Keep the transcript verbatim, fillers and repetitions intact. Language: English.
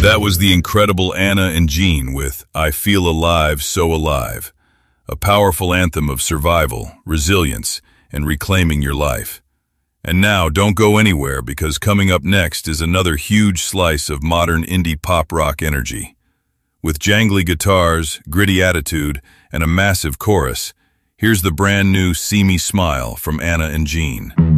That was the incredible Anna and Jean with I Feel Alive, So Alive, a powerful anthem of survival, resilience, and reclaiming your life. And now, don't go anywhere, because coming up next is another huge slice of modern indie pop rock energy. With jangly guitars, gritty attitude, and a massive chorus, here's the brand new See Me Smile from Anna and Jean.